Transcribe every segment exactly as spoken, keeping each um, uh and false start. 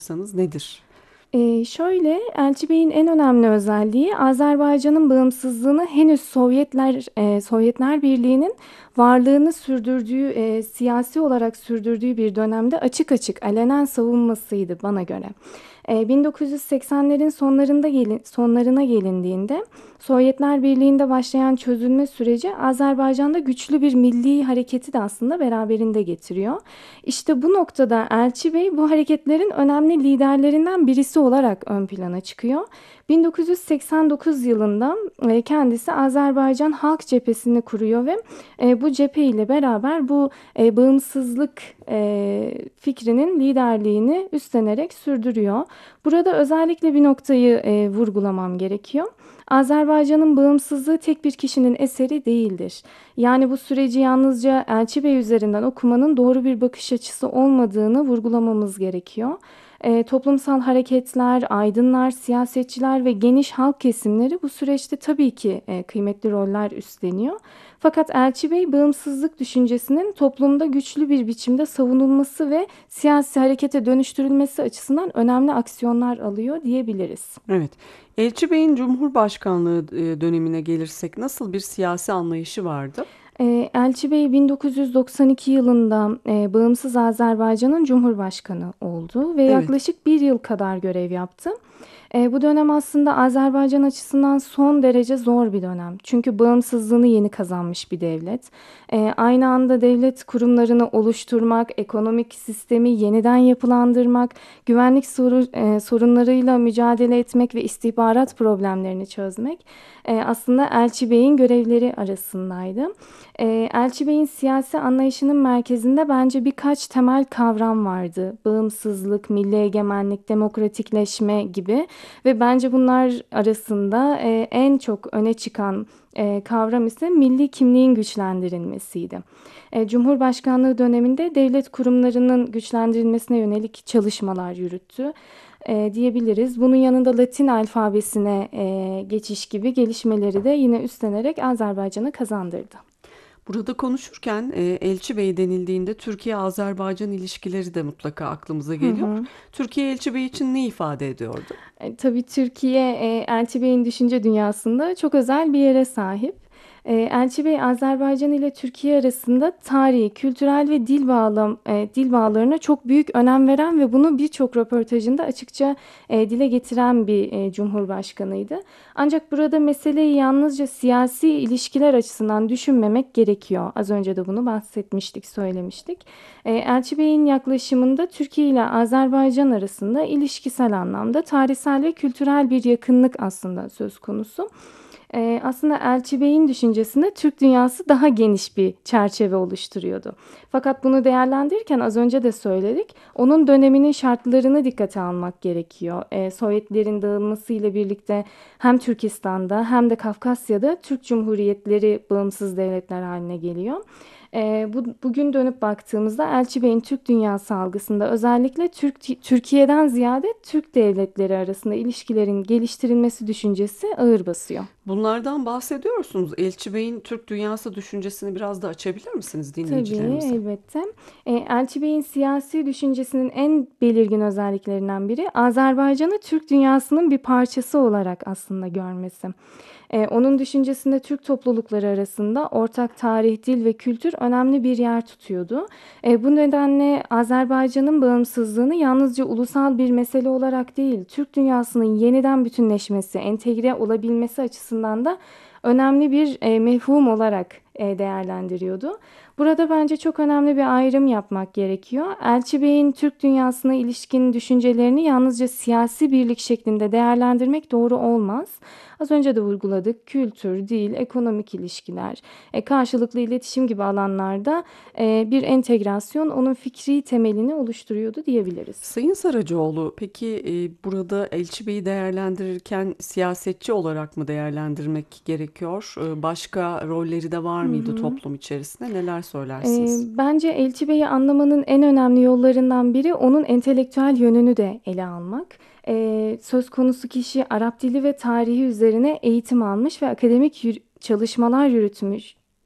nedir? Ee, şöyle, Elçi Bey'in en önemli özelliği Azerbaycan'ın bağımsızlığını henüz Sovyetler e, Sovyetler Birliği'nin varlığını sürdürdüğü, e, siyasi olarak sürdürdüğü bir dönemde açık açık alenen savunmasıydı bana göre. E, bin dokuz yüz seksenlerin sonlarında gelin, sonlarına gelindiğinde Sovyetler Birliği'nde başlayan çözülme süreci Azerbaycan'da güçlü bir milli hareketi de aslında beraberinde getiriyor. İşte bu noktada Elçi Bey bu hareketlerin önemli liderlerinden birisi olarak ön plana çıkıyor. bin dokuz yüz seksen dokuz yılında e, kendisi Azerbaycan Halk Cephesini kuruyor ve e, bu cephe ile beraber bu e, bağımsızlık e, fikrinin liderliğini üstlenerek sürdürüyor. Burada özellikle bir noktayı e, vurgulamam gerekiyor. Azerbaycan'ın bağımsızlığı tek bir kişinin eseri değildir. Yani bu süreci yalnızca Elçi Bey üzerinden okumanın doğru bir bakış açısı olmadığını vurgulamamız gerekiyor. E, toplumsal hareketler, aydınlar, siyasetçiler ve geniş halk kesimleri bu süreçte tabii ki e, kıymetli roller üstleniyor. Fakat Elçi Bey bağımsızlık düşüncesinin toplumda güçlü bir biçimde savunulması ve siyasi harekete dönüştürülmesi açısından önemli aksiyonlar alıyor diyebiliriz. Evet. Elçi Bey'in Cumhurbaşkanlığı e, dönemine gelirsek nasıl bir siyasi anlayışı vardı? E, Elçi Bey bin dokuz yüz doksan iki yılında e, bağımsız Azerbaycan'ın Cumhurbaşkanı oldu ve Evet. yaklaşık bir yıl kadar görev yaptı. E, bu dönem aslında Azerbaycan açısından son derece zor bir dönem. Çünkü bağımsızlığını yeni kazanmış bir devlet. E, aynı anda devlet kurumlarını oluşturmak, ekonomik sistemi yeniden yapılandırmak, güvenlik soru, e, sorunlarıyla mücadele etmek ve istihbarat problemlerini çözmek e, aslında Elçi Bey'in görevleri arasındaydı. E, Elçi Bey'in siyasi anlayışının merkezinde bence birkaç temel kavram vardı. Bağımsızlık, milli egemenlik, demokratikleşme gibi. Ve bence bunlar arasında e, en çok öne çıkan e, kavram ise milli kimliğin güçlendirilmesiydi. E, Cumhurbaşkanlığı döneminde devlet kurumlarının güçlendirilmesine yönelik çalışmalar yürüttü e, diyebiliriz. Bunun yanında Latin alfabesine e, geçiş gibi gelişmeleri de yine üstlenerek Azerbaycan'a kazandırdı. Burada konuşurken e, Elçi Bey denildiğinde Türkiye-Azerbaycan ilişkileri de mutlaka aklımıza Hı geliyor. hı. Türkiye Elçi Bey için ne ifade ediyordu? E, tabii Türkiye e, Elçi Bey'in düşünce dünyasında çok özel bir yere sahip. E, Elçi Bey Azerbaycan ile Türkiye arasında tarihi, kültürel ve dil bağlam e, dil bağlarına çok büyük önem veren ve bunu birçok röportajında açıkça e, dile getiren bir e, cumhurbaşkanıydı. Ancak burada meseleyi yalnızca siyasi ilişkiler açısından düşünmemek gerekiyor. Az önce de bunu bahsetmiştik, söylemiştik. E, Elçi Bey'in yaklaşımında Türkiye ile Azerbaycan arasında ilişkisel anlamda tarihsel ve kültürel bir yakınlık aslında söz konusu. Ee, aslında Elçi Bey'in düşüncesinde Türk dünyası daha geniş bir çerçeve oluşturuyordu. Fakat bunu değerlendirirken az önce de söyledik, onun döneminin şartlarını dikkate almak gerekiyor. Ee, Sovyetlerin dağılmasıyla birlikte hem Türkistan'da hem de Kafkasya'da Türk Cumhuriyetleri bağımsız devletler haline geliyor. Ee, bu, bugün dönüp baktığımızda Elçi Bey'in Türk dünyası algısında özellikle Türk, Türkiye'den ziyade Türk devletleri arasında ilişkilerin geliştirilmesi düşüncesi ağır basıyor. Bunlardan bahsediyorsunuz. Elçi Bey'in Türk dünyası düşüncesini biraz da açabilir misiniz Tabii, dinleyicilerimize? elbette. E, Elçi Bey'in siyasi düşüncesinin en belirgin özelliklerinden biri Azerbaycan'ı Türk dünyasının bir parçası olarak aslında görmesi. E, onun düşüncesinde Türk toplulukları arasında ortak tarih, dil ve kültür önemli bir yer tutuyordu. E, bu nedenle Azerbaycan'ın bağımsızlığını yalnızca ulusal bir mesele olarak değil, Türk dünyasının yeniden bütünleşmesi, entegre olabilmesi açısından da önemli bir e, mefhum olarak e, değerlendiriyordu. Burada bence çok önemli bir ayrım yapmak gerekiyor. Elçi Bey'in Türk dünyasına ilişkin düşüncelerini yalnızca siyasi birlik şeklinde değerlendirmek doğru olmaz. Az önce de vurguladık. Kültür, dil, ekonomik ilişkiler, e, karşılıklı iletişim gibi alanlarda e, bir entegrasyon onun fikri temelini oluşturuyordu diyebiliriz. Sayın Saracoğlu, peki e, burada Elçi Bey'i değerlendirirken siyasetçi olarak mı değerlendirmek gerekiyor? E, başka rolleri de var Hı mıydı hı. toplum içerisinde? Neler Eee, söylersiniz? bence Elçi Bey'i anlamanın en önemli yollarından biri onun entelektüel yönünü de ele almak. Eee, söz konusu kişi Arap dili ve tarihi üzerine eğitim almış ve akademik yür- çalışmalar yürütmüş.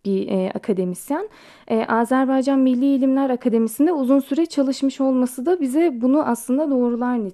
bir e, akademisyen. E, Azerbaycan Milli İlimler Akademisi'nde uzun süre çalışmış olması da bize bunu aslında doğrular